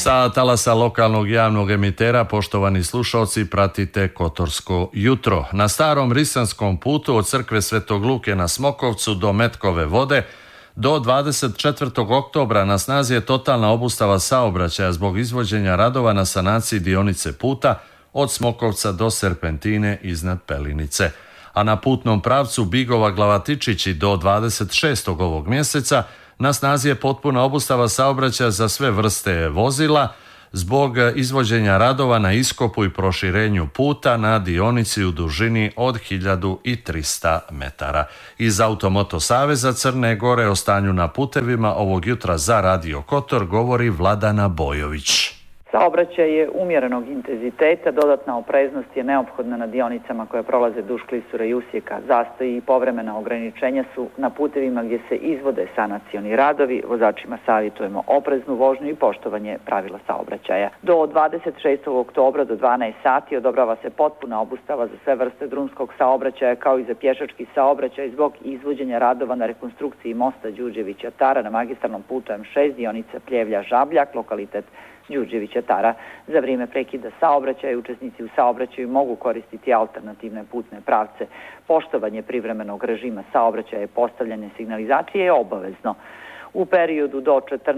Sa talasa lokalnog javnog emitera, poštovani slušalci, pratite Kotorsko jutro. Na starom Risanskom putu od crkve Svetog Luke na Smokovcu do Metkove vode do 24. oktobra na snazi je totalna obustava saobraćaja zbog izvođenja radova na sanaciji dionice puta od Smokovca do Serpentine iznad Pelinice. A na putnom pravcu Bigova-Glavatičići do 26. ovog mjeseca na snazi je potpuna obustava saobraćaja za sve vrste vozila zbog izvođenja radova na iskopu i proširenju puta na dionici u dužini od 1300 metara. Iz Automoto Saveza Crne Gore o stanju na putevima ovog jutra za Radio Kotor govori Vladana Bojović. Saobraćaj je umjerenog intenziteta, dodatna opreznost je neophodna na dionicama koje prolaze duž klisura i usjeka. Zastoji i povremena ograničenja su na putevima gdje se izvode sanacioni radovi. Vozačima savjetujemo opreznu vožnju i poštovanje pravila saobraćaja. Do 26. oktobra do 12 sati odobrava se potpuna obustava za sve vrste drumskog saobraćaja kao i za pješački saobraćaj zbog izvođenja radova na rekonstrukciji mosta Đurđevića Tara na magistralnom putu M6 dionica Pljevlja-Žabljak, lokalitet Đurđevića Tara. Za vrijeme prekida saobraćaja učesnici u saobraćaju mogu koristiti alternativne putne pravce. Poštovanje privremenog režima saobraćaja i postavljanje signalizacije je obavezno. U periodu do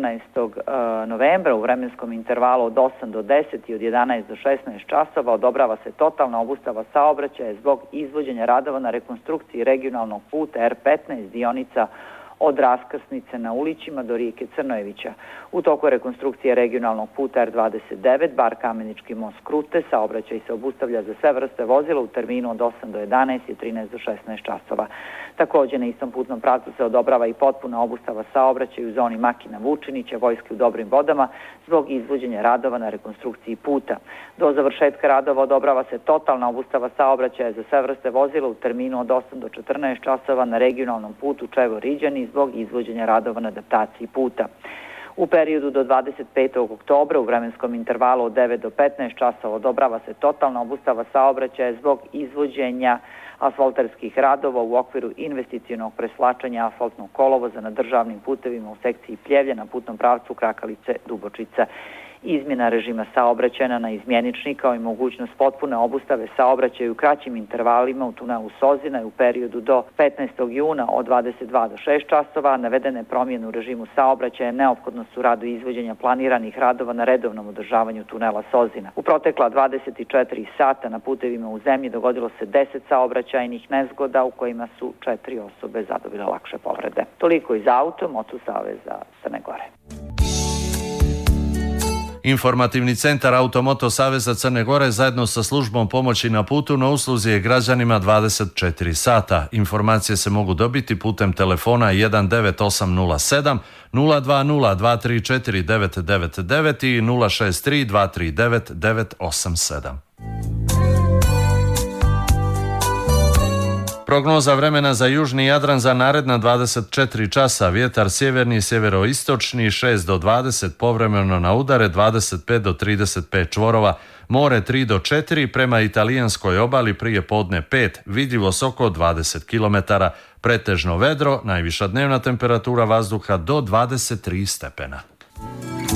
14. novembra u vremenskom intervalu od 8 do 10 i od 11 do 16 časova odobrava se totalna obustava saobraćaja zbog izvođenja radova na rekonstrukciji regionalnog puta R15 dionica od raskrsnice na Ulićima do rijeke Crnojevića. U toku rekonstrukcije regionalnog puta R29, bar Kamenički most Krute, saobraćaj se obustavlja za sve vrste vozila u terminu od 8 do 11 i 13 do 16 časova. Također na istom putnom pravcu se odobrava i potpuna obustava saobraćaja u zoni Makina Vučinića, Vojske u Dobrim vodama, zbog izvođenja radova na rekonstrukciji puta. Do završetka radova odobrava se totalna obustava saobraćaja za sve vrste vozila u terminu od 8 do 14 časova na regionalnom putu Čevo-Riđani zbog izvođenja radova na adaptaciji puta. U periodu do 25. oktobra u vremenskom intervalu od 9 do 15 časova odobrava se totalna obustava saobraćaja zbog izvođenja asfalterskih radova u okviru investicionog preslačanja asfaltnog kolovoza na državnim putevima u sekciji Pljevlja na putnom pravcu Krakalice-Dubočica. Izmjena režima saobraćaja na izmjenični kao i mogućnost potpune obustave saobraćaja u kraćim intervalima u tunelu Sozina u periodu do 15. juna od 22 do 6 časova. Navedene promjene u režimu saobraćaja neophodno su radu izvođenja planiranih radova na redovnom održavanju tunela Sozina. U protekla 24 sata na putevima u zemlji dogodilo se 10 saobraćajnih nezgoda u kojima su 4 osobe zadobile lakše povrede. Toliko iz Automoto Saveza Crne Gore. Informativni centar Automoto Saveza Crne Gore zajedno sa službom pomoći na putu na usluzi je građanima 24 sata. Informacije se mogu dobiti putem telefona 19807 020 234 999 i 063 239 987. Prognoza vremena za južni Jadran za naredna 24 časa. Vjetar sjeverni i sjeveroistočni 6 do 20, povremeno na udare 25 do 35 čvorova. More 3 do 4, prema italijanskoj obali prije podne 5, vidljivost oko 20 km. Pretežno vedro, najviša dnevna temperatura vazduha do 23 stepena.